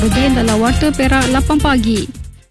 Berdian dalam Warta Perak 8 pagi.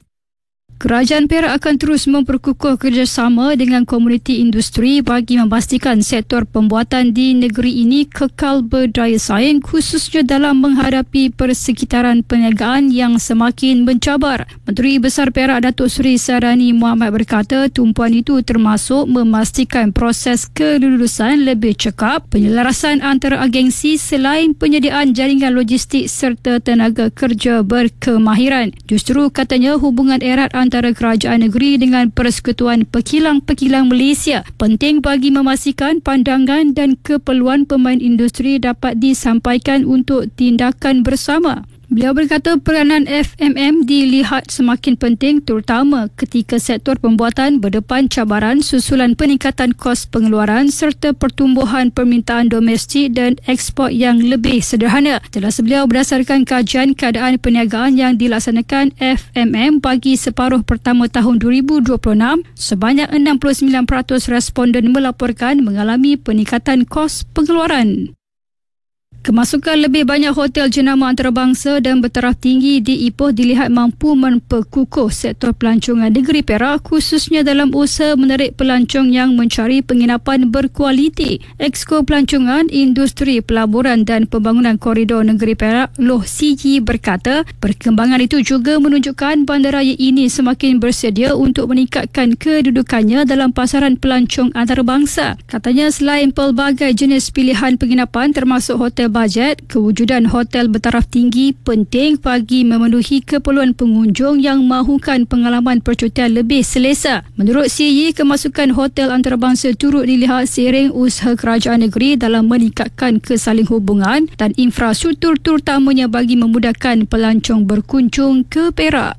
Kerajaan Perak akan terus memperkukuh kerjasama dengan komuniti industri bagi memastikan sektor pembuatan di negeri ini kekal berdaya saing, khususnya dalam menghadapi persekitaran perniagaan yang semakin mencabar. Menteri Besar Perak Datuk Seri Sarani Muhammad berkata tumpuan itu termasuk memastikan proses kelulusan lebih cekap, penyelarasan antara agensi selain penyediaan jaringan logistik serta tenaga kerja berkemahiran. Justru katanya hubungan erat antara kerajaan negeri dengan Persekutuan Pekilang-Pekilang Malaysia penting bagi memastikan pandangan dan keperluan pemain industri dapat disampaikan untuk tindakan bersama. Beliau berkata peranan FMM dilihat semakin penting terutama ketika sektor pembuatan berdepan cabaran susulan peningkatan kos pengeluaran serta pertumbuhan permintaan domestik dan ekspor yang lebih sederhana. Jelas beliau berdasarkan kajian keadaan perniagaan yang dilaksanakan FMM bagi separuh pertama tahun 2026, sebanyak 69% responden melaporkan mengalami peningkatan kos pengeluaran. Kemasukan lebih banyak hotel jenama antarabangsa dan bertaraf tinggi di Ipoh dilihat mampu memperkukuh sektor pelancongan negeri Perak, khususnya dalam usaha menarik pelancong yang mencari penginapan berkualiti. Exko Pelancongan, Industri Pelaburan dan Pembangunan Koridor Negeri Perak, Loh Siji berkata, perkembangan itu juga menunjukkan bandaraya ini semakin bersedia untuk meningkatkan kedudukannya dalam pasaran pelancong antarabangsa. Katanya selain pelbagai jenis pilihan penginapan termasuk hotel bajet, kewujudan hotel bertaraf tinggi penting bagi memenuhi keperluan pengunjung yang mahukan pengalaman percutian lebih selesa. Menurut CY, kemasukan hotel antarabangsa turut dilihat seiring usaha kerajaan negeri dalam meningkatkan kesaling hubungan dan infrastruktur terutamanya bagi memudahkan pelancong berkunjung ke Perak.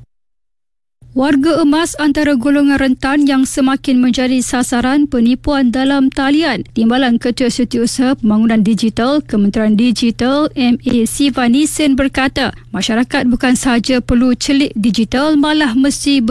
Warga emas antara golongan rentan yang semakin menjadi sasaran penipuan dalam talian. Timbalan Ketua Setiausaha Pembangunan Digital Kementerian Digital MA Sivani Sen berkata, masyarakat bukan sahaja perlu celik digital, malah mesti